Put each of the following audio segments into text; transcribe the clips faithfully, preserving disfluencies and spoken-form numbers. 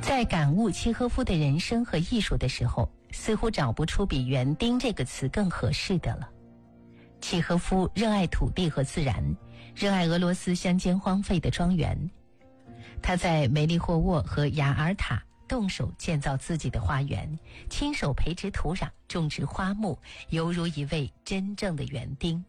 在感悟契诃夫的人生和艺术的时候，似乎找不出比园丁这个词更合适的了。契诃夫热爱土地和自然，热爱俄罗斯乡间荒废的庄园。他在梅利霍沃和雅尔塔动手建造自己的花园，亲手培植土壤，种植花木，犹如一位真正的园丁。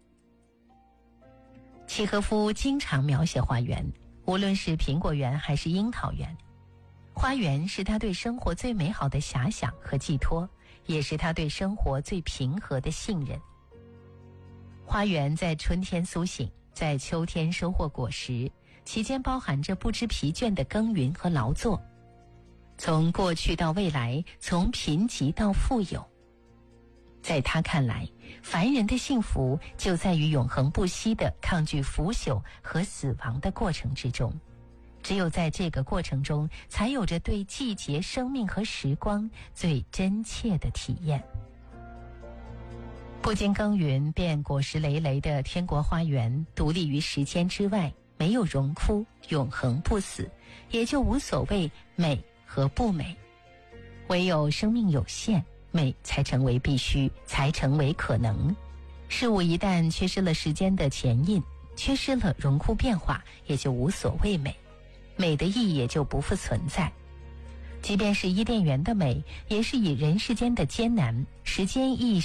契诃夫经常描写花园，无论是苹果园还是樱桃园。花园是他对生活最美好的遐想和寄托，也是他对生活最平和的信任。花园在春天苏醒，在秋天收获果实，其间包含着不知疲倦的耕耘和劳作。从过去到未来，从贫瘠到富有。在他看来，凡人的幸福就在于永恒不息的抗拒腐朽和死亡的过程之中。只有在这个过程中，才有着对季节、生命和时光最真切的体验。不经耕耘便果实累累的天国花园，独立于时间之外，没有荣枯，永恒不死，也就无所谓美和不美。唯有生命有限，美才成为必须，才成为可能。事物一旦缺失了时间的前印，缺失了荣枯变化，也就无所谓美，美的意义也就不复存在。即便是伊甸园的美，也是以人世间的艰难、时间意义